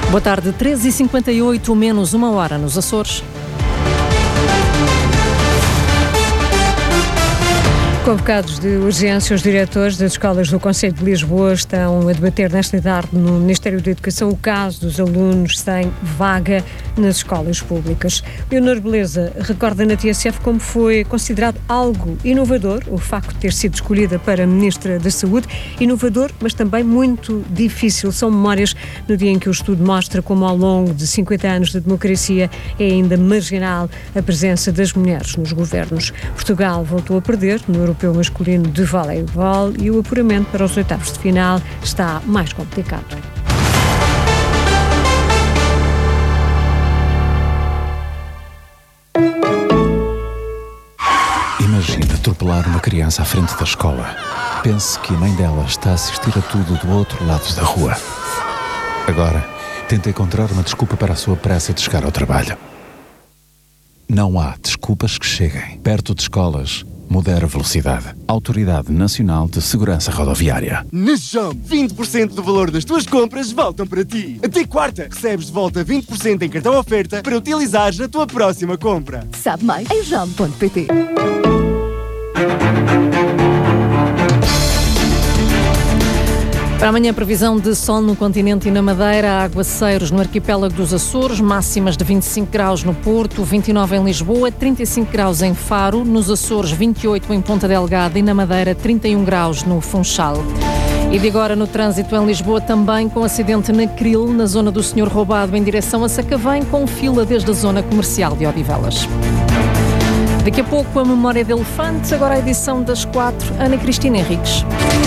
Boa tarde, 13h58, menos uma hora nos Açores. Convocados de urgência, os diretores das escolas do Concelho de Lisboa estão a debater nesta tarde no Ministério da Educação o caso dos alunos sem vaga nas escolas públicas. Leonor Beleza recorda na TSF como foi considerado algo inovador o facto de ter sido escolhida para Ministra da Saúde. Inovador, mas também muito difícil. São memórias no dia em que o estudo mostra como ao longo de 50 anos de democracia é ainda marginal a presença das mulheres nos governos. Portugal voltou a perder no Europeu Masculino de Voleibol e o apuramento para os oitavos de final está mais complicado. Imagina atropelar uma criança à frente da escola. Pense que a mãe dela está a assistir a tudo do outro lado da rua. Agora, tenta encontrar uma desculpa para a sua pressa de chegar ao trabalho. Não há desculpas que cheguem. Perto de escolas, modera a velocidade. Autoridade Nacional de Segurança Rodoviária. Na JOM, 20% do valor das tuas compras voltam para ti. Até quarta, recebes de volta 20% em cartão oferta para utilizares na tua próxima compra. Sabe mais em jom.pt. Para amanhã, previsão de sol no continente e na Madeira, aguaceiros no arquipélago dos Açores, máximas de 25 graus no Porto, 29 em Lisboa, 35 graus em Faro, nos Açores 28 em Ponta Delgada e na Madeira 31 graus no Funchal. E de agora no trânsito em Lisboa também com acidente na Cril, na zona do Senhor Roubado em direção a Sacavém, com fila desde a zona comercial de Odivelas. Daqui a pouco a Memória de Elefante, agora a edição das 4, Ana Cristina Henriques.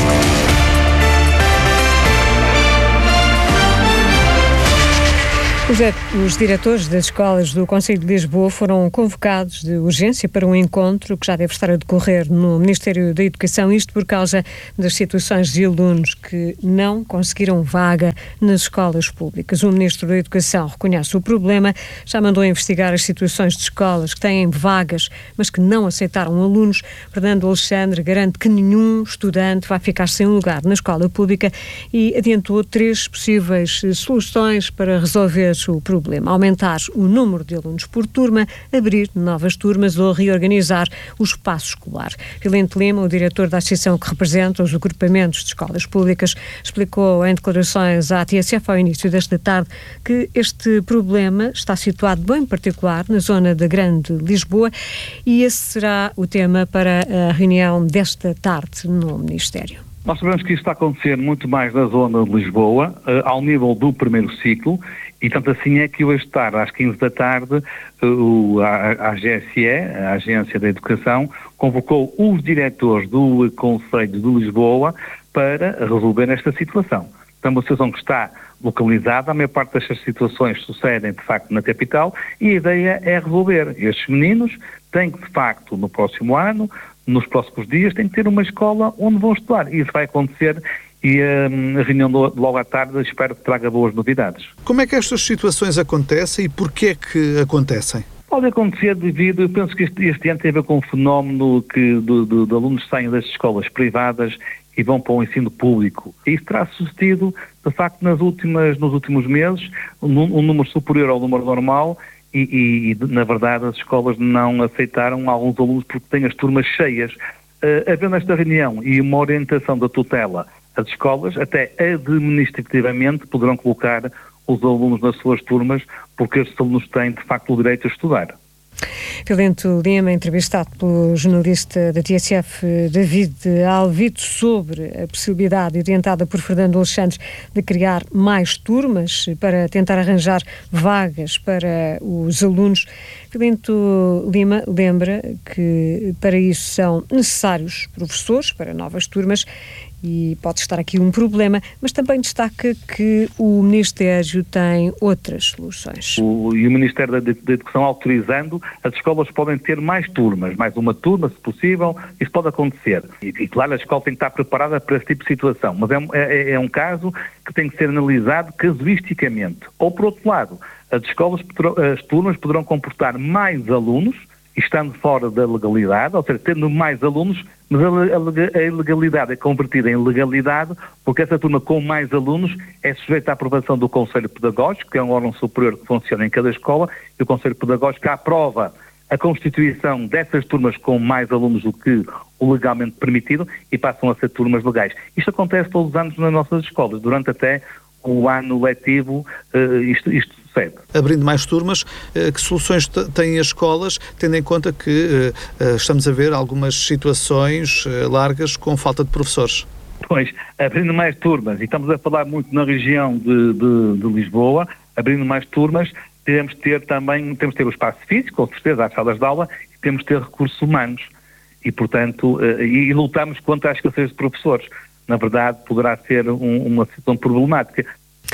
Os diretores das escolas do Concelho de Lisboa foram convocados de urgência para um encontro que já deve estar a decorrer no Ministério da Educação, isto por causa das situações de alunos que não conseguiram vaga nas escolas públicas. O Ministro da Educação reconhece o problema, já mandou investigar as situações de escolas que têm vagas, mas que não aceitaram alunos. Fernando Alexandre garante que nenhum estudante vai ficar sem lugar na escola pública e adiantou 3 possíveis soluções para resolver o problema: aumentar o número de alunos por turma, abrir novas turmas ou reorganizar o espaço escolar. Vilente Lima, o diretor da associação que representa os agrupamentos de escolas públicas, explicou em declarações à TSF ao início desta tarde que este problema está situado bem particular na zona da Grande Lisboa e esse será o tema para a reunião desta tarde no Ministério. Nós sabemos que isto está a acontecer muito mais na zona de Lisboa, ao nível do primeiro ciclo, e tanto assim é que hoje tarde, às 15 da tarde, a GSE, a Agência da Educação, convocou os diretores do Concelho de Lisboa para resolver esta situação. É uma situação que está localizada, a maior parte destas situações sucedem, de facto, na capital, e a ideia é resolver. Estes meninos têm que, de facto, no próximo ano, nos próximos dias, têm que ter uma escola onde vão estudar. E isso vai acontecer e a reunião logo à tarde espero que traga boas novidades. Como é que estas situações acontecem e porquê é que acontecem? Pode acontecer devido, eu penso que este ano tem a ver com um fenómeno que de alunos saem das escolas privadas e vão para o ensino público. Isso terá sucedido, de facto, nos últimos meses, um número superior ao número normal e, na verdade, as escolas não aceitaram alguns alunos porque têm as turmas cheias. Havendo esta reunião e uma orientação da tutela, as escolas, até administrativamente, poderão colocar os alunos nas suas turmas, porque estes alunos têm, de facto, o direito a estudar. Vilente Lima, entrevistado pelo jornalista da TSF, David Alvito, sobre a possibilidade orientada por Fernando Alexandre de criar mais turmas para tentar arranjar vagas para os alunos. Vilente Lima lembra que para isso são necessários professores para novas turmas e pode estar aqui um problema, mas também destaca que o Ministério tem outras soluções. E o Ministério da Educação autorizando, as escolas podem ter mais turmas, mais uma turma, se possível, isso pode acontecer. E claro, a escola tem que estar preparada para esse tipo de situação, mas é um caso que tem que ser analisado casuisticamente. Ou, por outro lado, as turmas poderão comportar mais alunos estando fora da legalidade, ou seja, tendo mais alunos, mas a ilegalidade é convertida em legalidade, porque essa turma com mais alunos é sujeita à aprovação do Conselho Pedagógico, que é um órgão superior que funciona em cada escola, e o Conselho Pedagógico aprova a constituição dessas turmas com mais alunos do que o legalmente permitido e passam a ser turmas legais. Isto acontece todos os anos nas nossas escolas, durante até o ano letivo, isto sucede. Abrindo mais turmas, que soluções têm as escolas, tendo em conta que estamos a ver algumas situações largas com falta de professores? Pois, abrindo mais turmas, e estamos a falar muito na região de Lisboa, abrindo mais turmas, temos de ter o espaço físico, com certeza, as salas de aula, e temos de ter recursos humanos. E, portanto, e lutamos contra a escassez de professores. Na verdade, poderá ser uma situação problemática.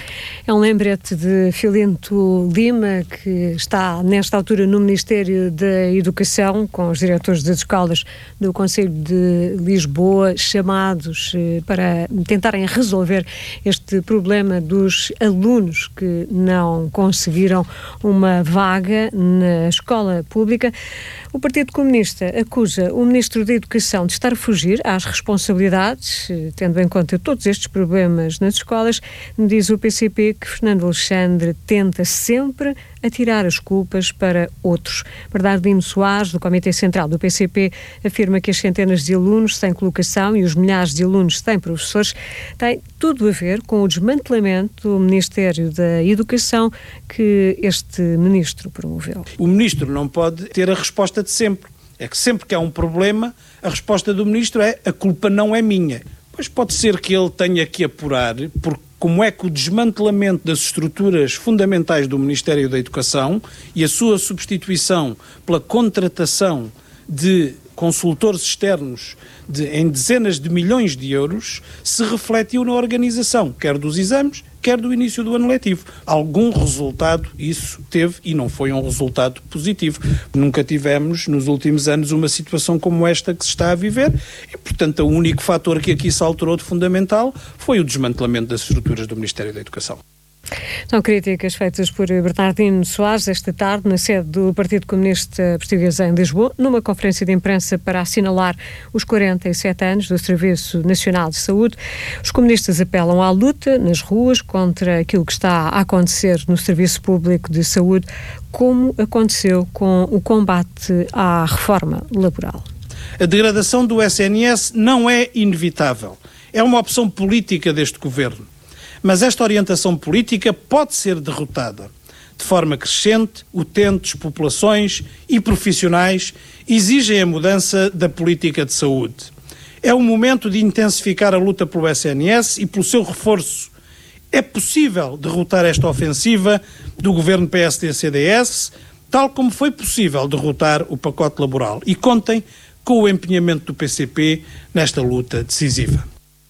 É um lembrete de Filinto Lima, que está nesta altura no Ministério da Educação, com os diretores das escolas do Conselho de Lisboa, chamados para tentarem resolver este problema dos alunos que não conseguiram uma vaga na escola pública. O Partido Comunista acusa o Ministro da Educação de estar a fugir às responsabilidades, tendo em conta todos estes problemas nas escolas. Diz o PCP que Fernando Alexandre tenta sempre atirar as culpas para outros. Bernardino Soares, do Comitê Central do PCP, afirma que as centenas de alunos sem colocação e os milhares de alunos sem professores têm tudo a ver com o desmantelamento do Ministério da Educação que este ministro promoveu. O ministro não pode ter a resposta de sempre. É que sempre que há um problema, a resposta do ministro é: a culpa não é minha. Pois pode ser que ele tenha que apurar como é que o desmantelamento das estruturas fundamentais do Ministério da Educação e a sua substituição pela contratação de consultores externos em dezenas de milhões de euros se refletiu na organização, quer dos exames, quer do início do ano letivo. Algum resultado isso teve e não foi um resultado positivo. Nunca tivemos nos últimos anos uma situação como esta que se está a viver e, portanto, o único fator que aqui se alterou de fundamental foi o desmantelamento das estruturas do Ministério da Educação. São críticas feitas por Bernardino Soares esta tarde na sede do Partido Comunista Português em Lisboa, numa conferência de imprensa para assinalar os 47 anos do Serviço Nacional de Saúde. Os comunistas apelam à luta nas ruas contra aquilo que está a acontecer no Serviço Público de Saúde, como aconteceu com o combate à reforma laboral. A degradação do SNS não é inevitável. É uma opção política deste governo. Mas esta orientação política pode ser derrotada. De forma crescente, utentes, populações e profissionais exigem a mudança da política de saúde. É o momento de intensificar a luta pelo SNS e pelo seu reforço. É possível derrotar esta ofensiva do governo PSD-CDS, tal como foi possível derrotar o pacote laboral. E contem com o empenhamento do PCP nesta luta decisiva.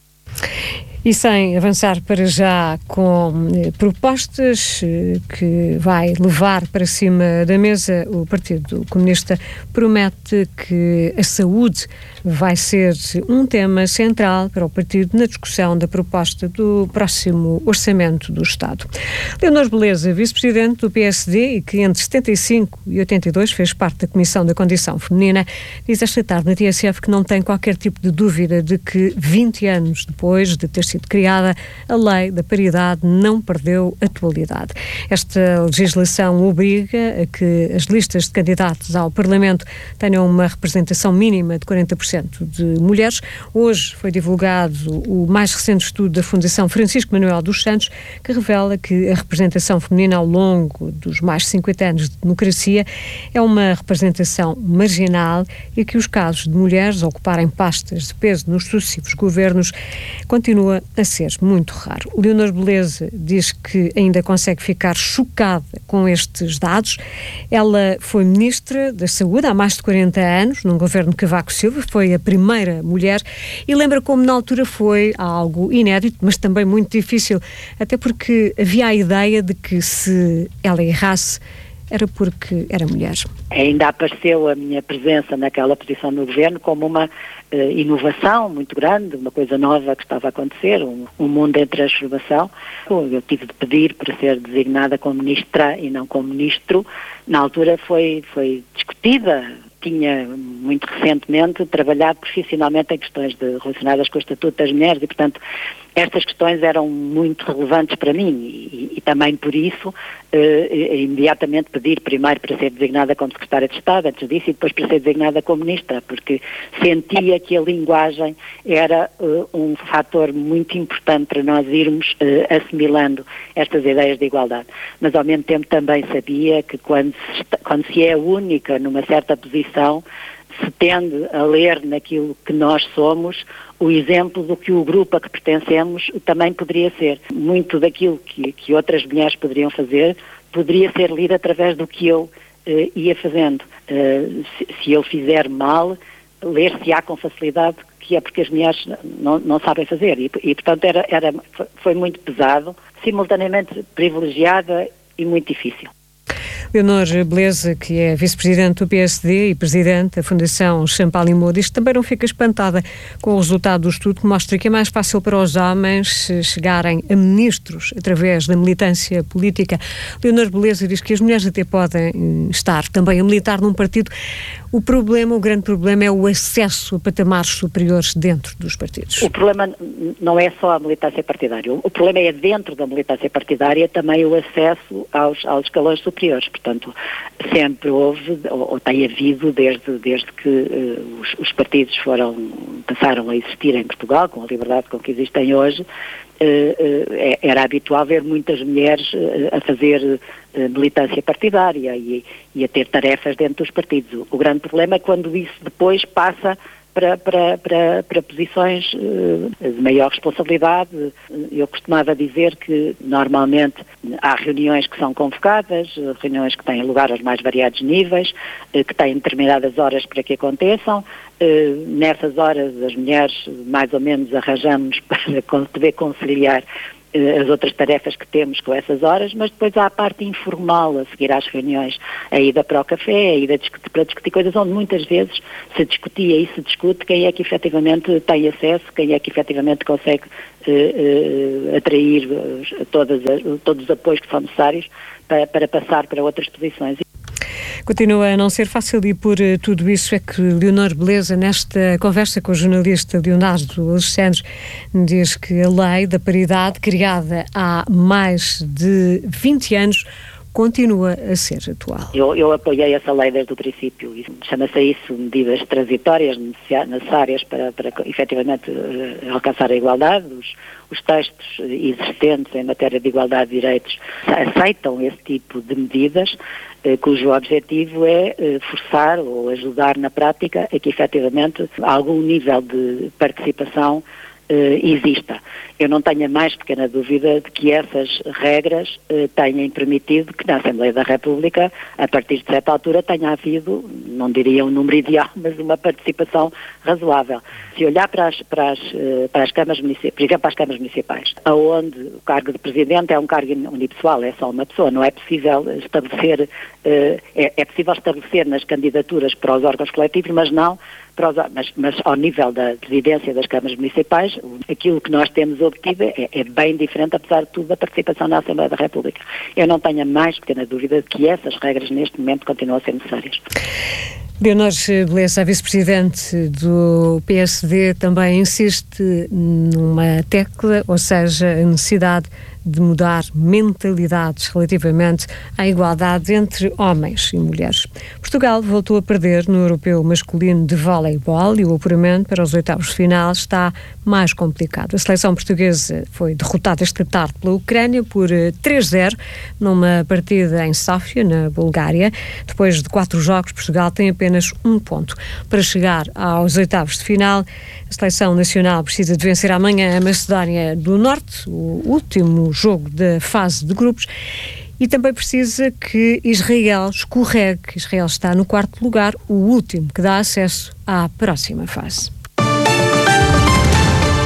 E sem avançar para já com propostas que vai levar para cima da mesa, o Partido Comunista promete que a saúde vai ser um tema central para o partido na discussão da proposta do próximo Orçamento do Estado. Leonor Beleza, vice-presidente do PSD e que entre 75 e 82 fez parte da Comissão da Condição Feminina, diz esta tarde na TSF que não tem qualquer tipo de dúvida de que 20 anos depois de ter sido criada, a lei da paridade não perdeu atualidade. Esta legislação obriga a que as listas de candidatos ao Parlamento tenham uma representação mínima de 40% de mulheres. Hoje foi divulgado o mais recente estudo da Fundação Francisco Manuel dos Santos, que revela que a representação feminina ao longo dos mais de 50 anos de democracia é uma representação marginal e que os casos de mulheres ocuparem pastas de peso nos sucessivos governos continua a ser muito raro. Leonor Beleza diz que ainda consegue ficar chocada com estes dados. Ela foi Ministra da Saúde há mais de 40 anos, num governo de Cavaco Silva, foi a primeira mulher e lembra como na altura foi algo inédito, mas também muito difícil, até porque havia a ideia de que se ela errasse, era porque era mulher. Ainda apareceu a minha presença naquela posição no governo como uma inovação muito grande, uma coisa nova que estava a acontecer, um mundo em transformação. Eu tive de pedir para ser designada como ministra e não como ministro. Na altura foi discutida. Tinha, muito recentemente, trabalhado profissionalmente em questões relacionadas com o Estatuto das Mulheres e, portanto, estas questões eram muito relevantes para mim e também por isso imediatamente pedir primeiro para ser designada como Secretária de Estado, antes disso, e depois para ser designada como Ministra, porque sentia que a linguagem era um fator muito importante para nós irmos assimilando estas ideias de igualdade. Mas ao mesmo tempo também sabia que quando se é única numa certa posição, se tende a ler naquilo que nós somos o exemplo do que o grupo a que pertencemos também poderia ser. Muito daquilo que outras mulheres poderiam fazer poderia ser lido através do que eu ia fazendo. Se eu fizer mal, ler-se-á com facilidade que é porque as mulheres não sabem fazer. E portanto, foi muito pesado, simultaneamente privilegiada e muito difícil. Leonor Beleza, que é vice-presidente do PSD e presidente da Fundação Champalimau, diz que também não fica espantada com o resultado do estudo, que mostra que é mais fácil para os homens chegarem a ministros através da militância política. Leonor Beleza diz que as mulheres até podem estar também a militar num partido. O grande problema é o acesso a patamares superiores dentro dos partidos. O problema não é só a militância partidária. O problema é dentro da militância partidária também o acesso aos escalões superiores. Portanto, sempre houve, ou tem havido, desde que os partidos passaram a existir em Portugal, com a liberdade com que existem hoje, era habitual ver muitas mulheres a fazer militância partidária e a ter tarefas dentro dos partidos. O grande problema é quando isso depois passa para posições de maior responsabilidade. Eu costumava dizer que normalmente há reuniões que são convocadas, reuniões que têm lugar aos mais variados níveis, que têm determinadas horas para que aconteçam. Nessas horas as mulheres mais ou menos arranjamos para poder conciliar as outras tarefas que temos com essas horas, mas depois há a parte informal a seguir às reuniões, a ida para o café, a ida para discutir coisas onde muitas vezes se discutia e se discute quem é que efetivamente tem acesso, quem é que efetivamente consegue atrair todos os apoios que são necessários para passar para outras posições. Continua a não ser fácil e por tudo isso é que Leonor Beleza, nesta conversa com o jornalista Leonardo Alexandre, diz que a lei da paridade, criada há mais de 20 anos, continua a ser atual. Eu apoiei essa lei desde o princípio. Chama-se isso medidas transitórias necessárias para efetivamente alcançar a igualdade. Os textos existentes em matéria de igualdade de direitos aceitam esse tipo de medidas, cujo objetivo é forçar ou ajudar na prática a que efetivamente algum nível de participação exista. Eu não tenho a mais pequena dúvida de que essas regras tenham permitido que na Assembleia da República, a partir de certa altura, tenha havido, não diria um número ideal, mas uma participação razoável. Se olhar para as câmaras municipais, por exemplo, para as câmaras municipais, onde o cargo de presidente é um cargo unipessoal, é só uma pessoa, não é possível estabelecer, é possível estabelecer nas candidaturas para os órgãos coletivos, mas não mas ao nível da presidência das câmaras municipais, aquilo que nós temos obtido é bem diferente, apesar de tudo, da participação na Assembleia da República. Eu não tenho a mais pequena dúvida de que essas regras neste momento continuam a ser necessárias. Leonor Beleza, a vice-presidente do PSD, também insiste numa tecla, ou seja, a necessidade de mudar mentalidades relativamente à igualdade entre homens e mulheres. Portugal voltou a perder no Europeu Masculino de Voleibol e o apuramento para os oitavos de final está mais complicado. A seleção portuguesa foi derrotada esta tarde pela Ucrânia por 3-0 numa partida em Sófia, na Bulgária. Depois de 4 jogos, Portugal tem apenas 1 ponto. Para chegar aos oitavos de final, a seleção nacional precisa de vencer amanhã a Macedónia do Norte, o último jogo da fase de grupos, e também precisa que Israel escorregue. Israel está no 4º lugar, o último que dá acesso à próxima fase.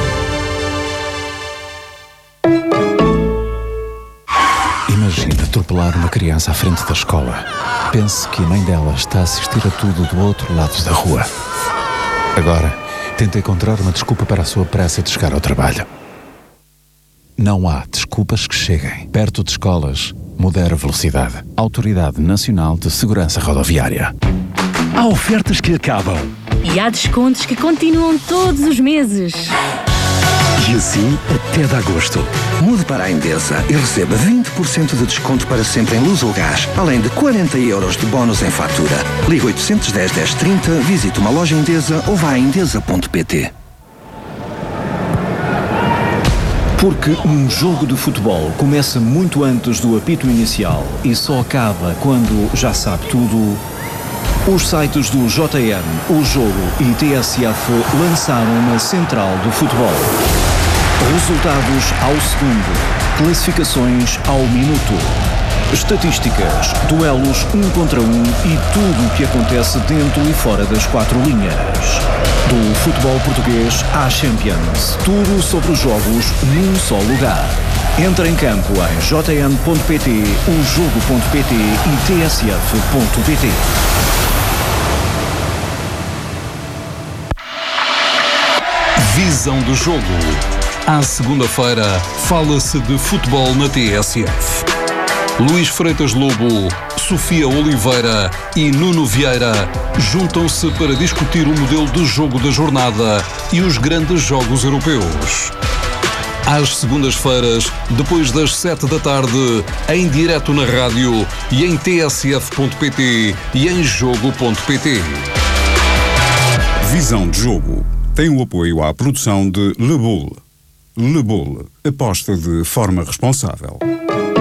Imagina atropelar atropelar uma criança à frente da escola, pense que a mãe dela está a assistir a tudo do outro lado da rua. Agora, tenta encontrar uma desculpa para a sua pressa de chegar ao trabalho. Não há desculpas que cheguem. Perto de escolas, modera a velocidade. Autoridade Nacional de Segurança Rodoviária. Há ofertas que acabam. E há descontos que continuam todos os meses. E assim até de agosto. Mude para a Endesa e receba 20% de desconto para sempre em luz ou gás, além de 40 € de bónus em fatura. Ligue 810 1030, visite uma loja Endesa ou vá a endesa.pt. Porque um jogo de futebol começa muito antes do apito inicial e só acaba quando já sabe tudo, os sites do JN, O Jogo e TSF lançaram uma central do futebol. Resultados ao segundo, classificações ao minuto, estatísticas, duelos 1 contra 1 e tudo o que acontece dentro e fora das 4 linhas. Do futebol português à Champions, tudo sobre os jogos num só lugar. Entra em campo em jn.pt, ojogo.pt e tsf.pt. Visão do jogo. À segunda-feira, fala-se de futebol na TSF. Luís Freitas Lobo, Sofia Oliveira e Nuno Vieira juntam-se para discutir o modelo de jogo da jornada e os grandes jogos europeus. Às segundas-feiras, depois das 7 da tarde, em direto na rádio e em tsf.pt e em jogo.pt. Visão de jogo. Tem o apoio à produção de Le Bull. Le Bull, aposta de forma responsável.